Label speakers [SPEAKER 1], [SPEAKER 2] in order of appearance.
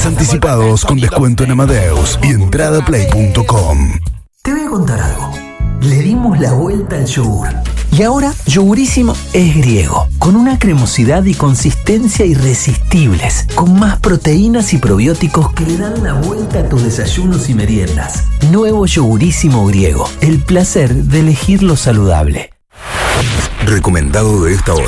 [SPEAKER 1] Pases anticipados con descuento en Amadeus y entradaplay.com.
[SPEAKER 2] Te voy a contar algo. Le dimos la vuelta al yogur. Y ahora, Yogurísimo es griego, con una cremosidad y consistencia irresistibles, con más proteínas y probióticos que le dan la vuelta a tus desayunos y meriendas. Nuevo Yogurísimo griego, el placer de elegir lo saludable.
[SPEAKER 1] Recomendado de esta hora.